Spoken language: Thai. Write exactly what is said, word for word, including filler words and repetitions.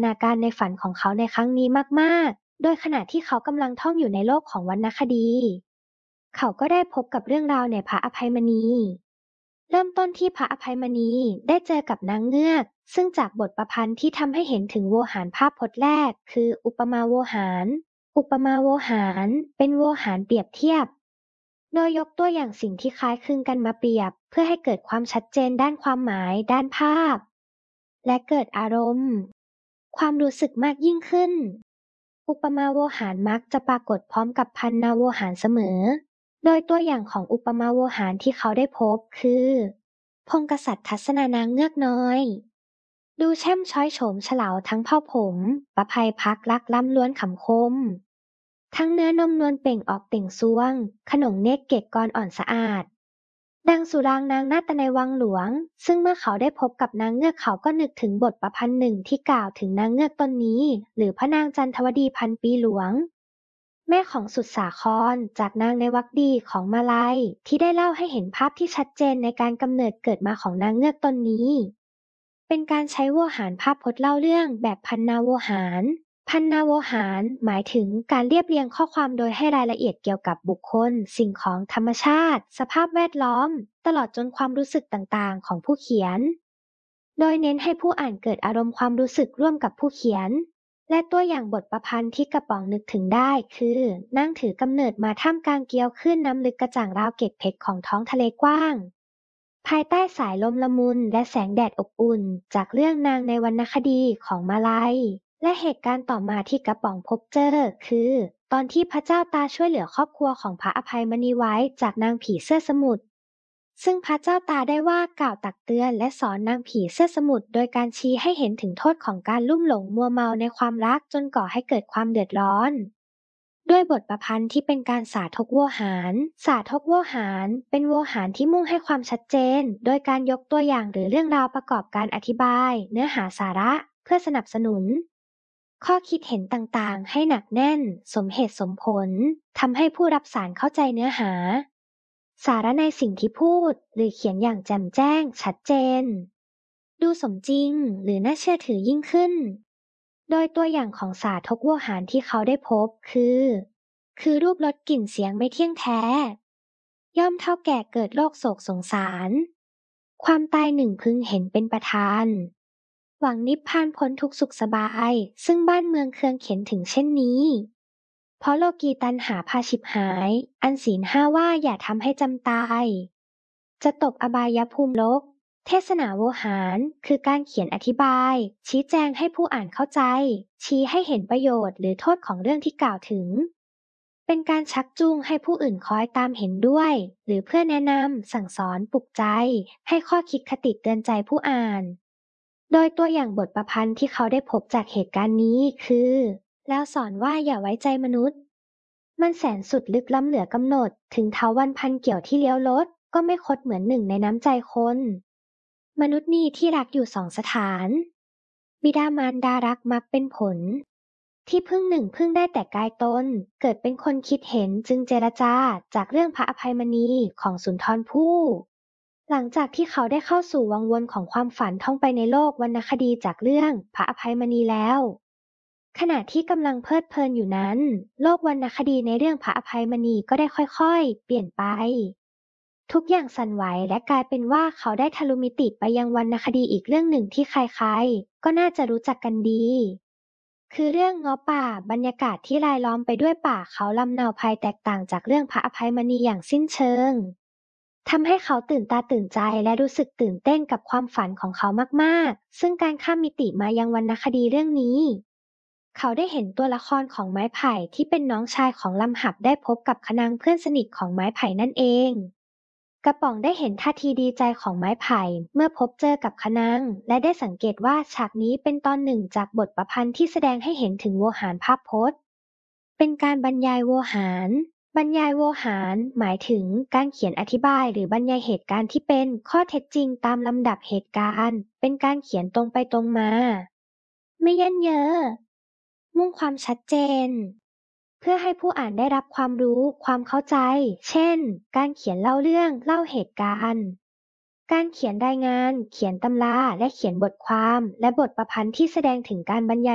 นาการในฝันของเขาในครั้งนี้มากๆ โดยขณะที่เขากำลังท่องอยู่ในโลกของวรรณคดี เขาก็ได้พบกับเรื่องราวในพระอภัยมณี เริ่มต้นที่พระอภัยมณีได้เจอกับนางเงือก ซึ่งจากบทประพันธ์ที่ทำให้เห็นถึงโวหารภาพพจน์แรกคืออุปมาโวหาร อุปมาโวหารเป็นโวหารเปรียบเทียบ โดยยกตัวอย่างสิ่งที่คล้ายคลึงกันมาเปรียบเพื่อให้เกิดความชัดเจนด้านความหมายด้านภาพ และเกิดอารมณ์ ความรู้สึกมากยิ่งขึ้น อุปมาโวหารมักจะปรากฏพร้อมกับพันนาโวหารเสมอ โดยตัวอย่างของอุปมาโวหารที่เขาได้พบคือพงศ์กษัตริย์ทัศนานางเงือกน้อย ดูแช่มช้อยโฉมเฉลาทั้งเผ่าผมประภัยพักลักล้ำล้วนขำคม ทั้งเนื้อนมนวลเปล่งออกเต่งซวง ขนงเนตรเกศกรอ่อนสะอาด ดังสุรางนางนาฏในวังหลวง ซึ่งเมื่อเขาได้พบกับนางเงือกเขาก็นึกถึงบทประพันธ์หนึ่งที่กล่าวถึงนางเงือกตนนี้ หรือพระนางจันทวดีพันปีหลวง แม่ของสุดสาครจากนางในวรรคดีของมาลัยที่ได้เล่าให้เห็นภาพที่ชัดเจนในการกำเนิดเกิดมาของนางเงือกตนนี้ เป็นการใช้โวหารภาพพจน์เล่าเรื่องแบบพันนาโวหาร พันนาโวหารหมายถึงการเรียบเรียงข้อความโดยให้รายละเอียดเกี่ยวกับบุคคล สิ่งของธรรมชาติ สภาพแวดล้อม ตลอดจนความรู้สึกต่างๆของผู้เขียน โดยเน้นให้ผู้อ่านเกิดอารมณ์ความรู้สึกร่วมกับผู้เขียน และตัวอย่างบทประพันธ์ที่กระป๋องนึกถึงได้คือนั่งถือกำเนิดมาท่ามกลางเกลียวคลื่นน้ำลึกกระจ่างราวเกล็ดเพชรของท้องทะเลกว้าง ภายใต้สายลมละมุนและแสงแดดอบอุ่นจากเรื่องนางในวรรณคดีของมาลัย และเหตุการณ์ต่อมาที่กระป๋องพบเจอคือตอนที่พระเจ้าตาช่วยเหลือครอบครัวของพระอภัยมณีไว้จากนางผีเสื้อสมุทร ซึ่งพระเจ้าตาได้ว่ากล่าวตักเตือนและสอนนางผีเสื้อสมุทรโดยการชี้ให้เห็นถึงโทษของการลุ่มหลงมัวเมาในความรักจนก่อให้เกิดความเดือดร้อน ด้วยบทประพันธ์ที่เป็นการสาธกโวหาร สาธกโวหารเป็นโวหารที่มุ่งให้ความชัดเจน โดยการยกตัวอย่างหรือเรื่องราวประกอบการอธิบาย เนื้อหาสาระเพื่อสนับสนุน ข้อคิดเห็นต่างๆ ให้หนักแน่น สมเหตุสมผล ทำให้ผู้รับสารเข้าใจเนื้อหา สาระในสิ่งที่พูดหรือเขียนอย่างแจ่มแจ้ง ชัดเจน ดูสมจริงหรือน่าเชื่อถือยิ่งขึ้น โดยตัวอย่างของสาธกโวหารที่เขาได้พบคือ คือรูปรสกลิ่นเสียงไม่เที่ยงแท้ ย่อมเท่าแก่เกิดโรคโศกสงสาร ความตายหนึ่งพึงเห็นเป็นประธาน หวังนิพพานพ้นทุกข์สุขสบาย ซึ่งบ้านเมืองเคืองเข็ญถึงเช่นนี้ เพราะโลกีตัณหาพาฉิบหาย อันศีลห้าว่าอย่าทำให้จำตาย จะตกอบายภูมิโลก เทศนาโวหารคือการเขียนอธิบาย ชี้แจงให้ผู้อ่านเข้าใจ ชี้ให้เห็นประโยชน์หรือโทษของเรื่องที่กล่าวถึง เป็นการชักจูงให้ผู้อื่นคอยตามเห็นด้วย หรือเพื่อแนะนำสั่งสอนปลุกใจ ให้ข้อคิดคติเตือนใจผู้อ่าน โดยตัวอย่างบทประพันธ์ที่เขาได้พบจากเหตุการณ์นี้คือ แล้วสอนว่าอย่าไว้ใจมนุษย์ มันแสนสุดลึกล้ำเหลือกำหนด ถึงเท้าวันพันเกี่ยวที่เลี้ยวรถก็ไม่คดเหมือนหนึ่งในน้ำใจคน มนุษย์นี่ที่รักอยู่สองสถาน บิดามารดารักมักเป็นผล ที่พึ่งหนึ่งพึ่งได้แต่กายตน เกิดเป็นคนคิดเห็นจึงเจรจาจากเรื่องพระอภัยมณีของสุนทรภู่ หลังจากที่เขาได้เข้าสู่วังวนของความฝันท่องไปในโลกวรรณคดีจากเรื่องพระอภัยมณีแล้ว ขณะที่กำลังเพลิดเพลินอยู่นั้น โลกวรรณคดีในเรื่องพระอภัยมณีก็ได้ค่อยๆ เปลี่ยนไป ทุกอย่างสั่นไหวและกลายเป็นว่าเขาได้ทะลุมิติไปยังวรรณคดีอีกเรื่องหนึ่งที่ใครๆ ก็น่าจะรู้จักกันดี คือเรื่องเงาะป่าบรรยากาศที่รายล้อมไปด้วยป่าเขาลำเนาไพรแตกต่างจากเรื่องพระอภัยมณีอย่างสิ้นเชิง ทำให้เขาตื่นตาตื่นใจและรู้สึกตื่นเต้นกับความฝันของเขามากๆ ซึ่งการข้ามมิติมายังวรรณคดีเรื่องนี้ เขาได้เห็นตัวละครของไม้ไผ่ที่เป็นน้องชายของลำหับได้พบกับคะนางเพื่อนสนิทของไม้ไผ่นั่นเอง กระป๋องได้เห็นท่าทีดีใจของไม้ไผ่เมื่อพบเจอกับคะนางและได้สังเกตว่าฉากนี้เป็นตอนหนึ่งจากบทประพันธ์ที่แสดงให้เห็นถึงโวหารภาพพจน์ เป็นการบรรยายโวหาร บรรยายโวหารหมายถึงการเขียนอธิบายหรือบรรยายเหตุการณ์ที่เป็นข้อเท็จจริงตามลำดับเหตุการณ์ เป็นการเขียนตรงไปตรงมา ไม่เยินเย้อ มุ่งความชัดเจน เพื่อให้ผู้อ่านได้รับความรู้ ความเข้าใจ เช่น การเขียนเล่าเรื่อง เล่าเหตุการณ์ การเขียนรายงาน เขียนตำรา และเขียนบทความ และบทประพันธ์ที่แสดงถึงการบรรยาย